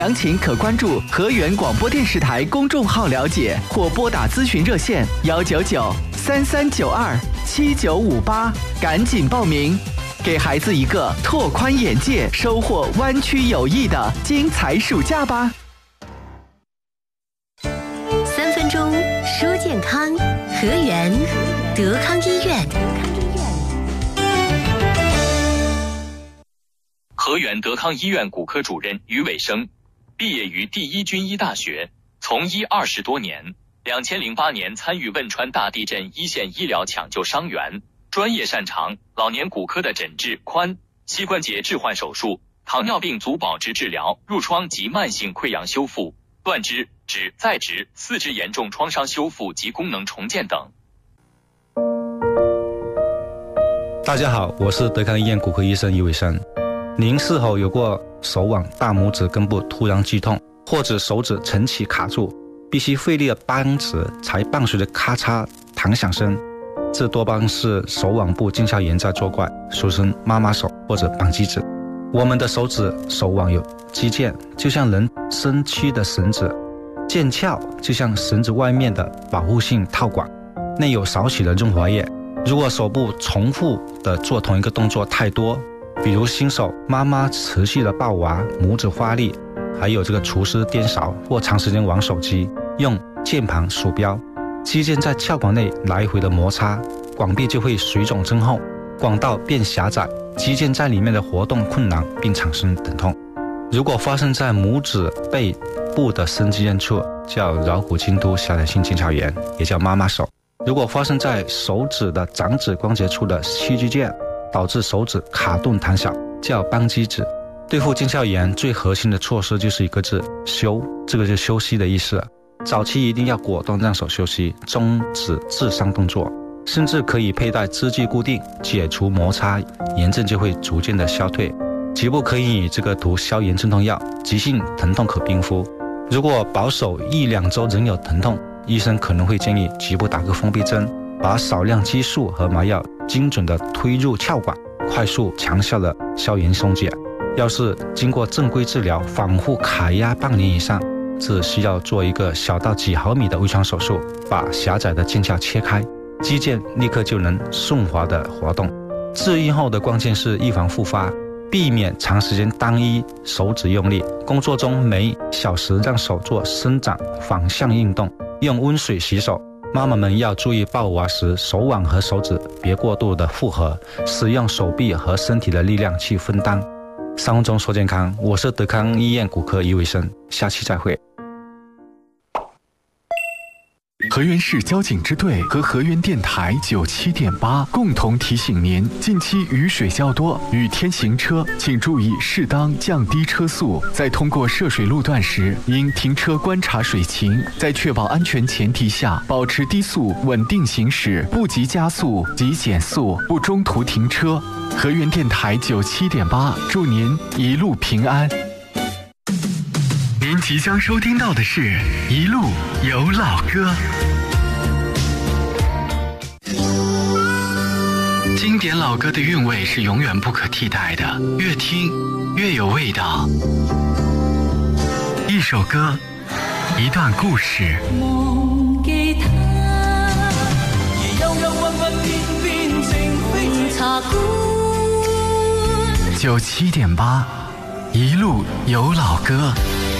详情可关注河源广播电视台公众号了解，或拨打咨询热线199-3392-7958，赶紧报名，给孩子一个拓宽眼界、收获湾区友谊的精彩暑假吧。 3分钟说健康，河源德康医院。 河源德康医院骨科主任于伟生，毕业于第一军医大学，从医20多年。2008年参与汶川大地震一线医疗抢救伤员，专业擅长老年骨科的诊治、髋、膝关节置换手术、糖尿病足保值治疗、褥疮及慢性溃疡修复、断肢、指、再植、四肢严重创伤修复及功能重建等。 大家好，我是德康医院骨科医生于伟生。您是否有过手腕、大拇指根部突然剧痛，或者手指晨起卡住，必须费力的扳指才伴随着咔嚓弹响声？这多半是手腕部腱鞘炎在作怪，俗称妈妈手或者扳机指。我们的手指、手腕有肌腱，就像人身躯的绳子；腱鞘就像绳子外面的保护性套管，内有少许的润滑液。如果手部重复的做同一个动作太多，比如新手妈妈持续的抱娃、拇指发力，还有这个厨师颠勺或长时间玩手机、用键盘、鼠标，肌腱在鞘管内来回的摩擦，管壁就会水肿增厚，管道变狭窄，肌腱在里面的活动困难，并产生疼痛。如果发生在拇指背部的深肌腱处，叫桡骨茎突狭窄性腱鞘炎，也叫妈妈手。如果发生在手指的掌指关节处的屈肌腱，导致手指卡顿弹响，叫扳机指。对付腱鞘炎最核心的措施就是一个字：休。这个就是休息的意思。早期一定要果断让手休息，终止自伤动作，甚至可以佩戴支具固定，解除摩擦，炎症就会逐渐的消退。局部可以这个涂消炎镇痛药，急性疼痛可冰敷。如果保守1-2周仍有疼痛，医生可能会建议局部打个封闭针，把少量激素和麻药精准的推入鞘管，快速强效的消炎松解。要是经过正规治疗，反复卡压半年以上，只需要做一个小到几毫米的微创手术，把狭窄的腱鞘切开，肌腱立刻就能顺滑的活动。治愈后的关键是预防复发，避免长时间单一手指用力。工作中每小时让手做伸展反向运动，用温水洗手。妈妈们要注意抱娃时，手腕和手指别过度的复合，使用手臂和身体的力量去分担。3分钟说健康，我是德康医院骨科于伟生，下期再会。 河源市交警支队和河源电台97.8共同提醒您：近期雨水较多，雨天行车请注意适当降低车速，在通过涉水路段时，应停车观察水情，在确保安全前提下，保持低速稳定行驶，不急加速，急减速，不中途停车。河源电台97.8，祝您一路平安。您即将收听到的是《一路有老歌》。经典老歌的韵味是永远不可替代的，越听越有味道。一首歌，一段故事。 忘記他，而憂憂鬱鬱偏偏情非茶館。 97.8，一路有老歌。